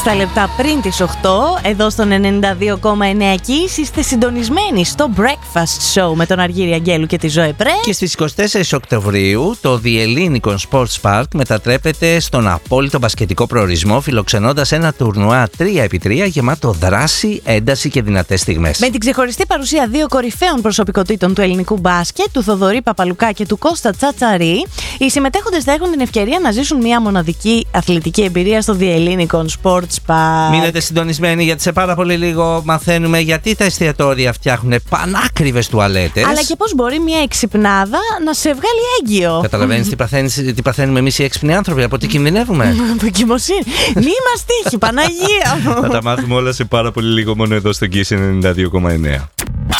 στα λεπτά πριν τις 8, εδώ στον 92,9 Kiss, είστε συντονισμένοι στο Breakfast Show με τον Αργύρη Αγγέλου και τη Ζωέ Πρέ. Και στις 24 Οκτωβρίου το The Ellinikon Sports Park μετατρέπεται στον απόλυτο μπασκετικό προορισμό, φιλοξενώντας ένα τουρνουά 3x3 γεμάτο δράση, ένταση και δυνατές στιγμές. Με την ξεχωριστή παρουσία δύο κορυφαίων προσωπικότητων του ελληνικού μπάσκετ, του Θοδωρή Παπαλουκά και του Κώστα Τσατσαρή, οι συμμετέχοντες θα έχουν την ευκαιρία να ζήσουν μια μοναδική αθλητική εμπειρία στο The Ellinikon Sports Park. Μείνετε συντονισμένοι, γιατί σε πάρα πολύ λίγο μαθαίνουμε γιατί τα εστιατόρια φτιάχνουν πανάκριβες τουαλέτες. Αλλά και πώς μπορεί μια εξυπνάδα να σε βγάλει έγκυο. Καταλαβαίνεις τι παθαίνουμε εμείς οι έξυπνοι άνθρωποι, από τι κινδυνεύουμε. Από εγκυμοσύνη. Μη μας τύχει, Παναγία μου. Θα τα μάθουμε όλα σε πάρα πολύ λίγο μόνο εδώ στο Kiss 92,9.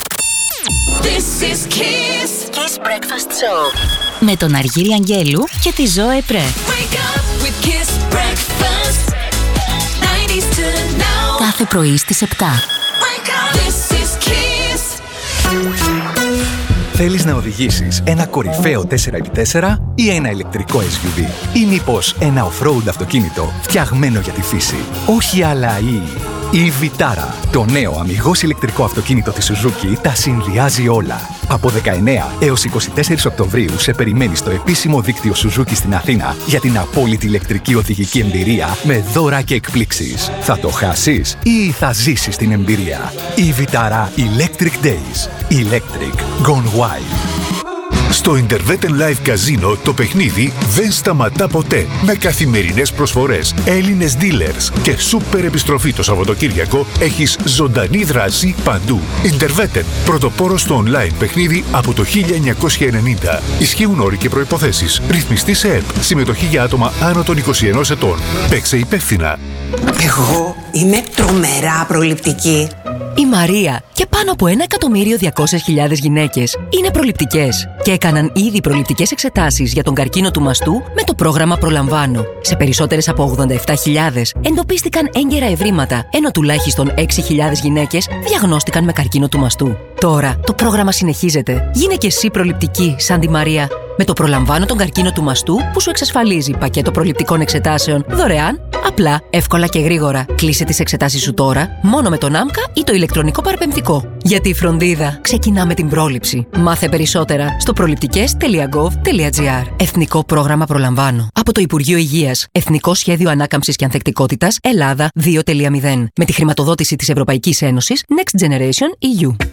This is Kiss. Kiss Breakfast Show. Με τον Αργύρη Αγγέλου και τη Ζωέ Πρέ. Wake up with Kiss Breakfast. 90s to now. Κάθε πρωί στις 7. Wake up. This is Kiss. Θέλεις να οδηγήσεις ένα κορυφαίο 4x4 ή ένα ηλεκτρικό SUV ή μήπως ένα off-road αυτοκίνητο φτιαγμένο για τη φύση? Όχι άλλα η Vitara, το νέο αμιγώς ηλεκτρικό αυτοκίνητο της Suzuki, τα συνδυάζει όλα. Από 19 έως 24 Οκτωβρίου σε περιμένει στο επίσημο δίκτυο Suzuki στην Αθήνα για την απόλυτη ηλεκτρική οδηγική εμπειρία με δώρα και εκπλήξεις. Θα το χάσεις ή θα ζήσεις την εμπειρία? Η Vitara Electric Days. Electric Gone Wild. Στο Interveten Live Casino το παιχνίδι δεν σταματά ποτέ. Με καθημερινές προσφορές, Έλληνες dealers και σούπερ επιστροφή το Σαββατοκύριακο, έχεις ζωντανή δράση παντού. Interveten, πρωτοπόρος στο online παιχνίδι από το 1990. Ισχύουν όροι και προϋποθέσεις. Ρυθμιστή σε ΕΠ. Συμμετοχή για άτομα άνω των 21 ετών. Παίξε υπεύθυνα. Εγώ είμαι τρομερά προληπτική. Η Μαρία και πάνω από 1.200.000 γυναίκες είναι προληπτικές και έκαναν ήδη προληπτικές εξετάσεις για τον καρκίνο του μαστού με το πρόγραμμα Προλαμβάνω. Σε περισσότερες από 87.000 εντοπίστηκαν έγκαιρα ευρήματα, ενώ τουλάχιστον 6.000 γυναίκες διαγνώστηκαν με καρκίνο του μαστού. Τώρα το πρόγραμμα συνεχίζεται. Γίνε και εσύ προληπτική σαν τη Μαρία. Με το Προλαμβάνω τον καρκίνο του μαστού που σου εξασφαλίζει πακέτο προληπτικών εξετάσεων δωρεάν, απλά, εύκολα και γρήγορα. Κλείσε τις εξετάσεις σου τώρα μόνο με τον ΆΜΚΑ ή το ηλεκτρονικό παραπεμφτικό. Γιατί η φροντίδα ξεκινά με την πρόληψη. Μάθε περισσότερα στο προληπτικές.gov.gr. Εθνικό πρόγραμμα Προλαμβάνω. Από το Υπουργείο Υγείας. Εθνικό Σχέδιο Ανάκαμψης και Ανθεκτικότητας Ελλάδα 2.0. Με τη χρηματοδότηση της Ευρωπαϊκής Ένωσης Next Generation EU.